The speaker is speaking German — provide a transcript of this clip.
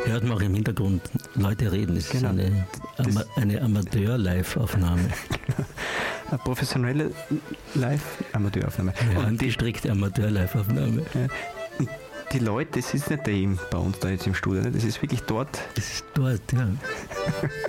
hört man auch im Hintergrund Leute reden. Es Genau. ist eine Amateur-Live-Aufnahme. Eine professionelle Live-Amateuraufnahme. Ja, eine strikte Amateur-Live-Aufnahme. Und die Leute, das ist nicht bei uns da jetzt im Studio, ne? Das ist wirklich dort. Das ist dort, ja.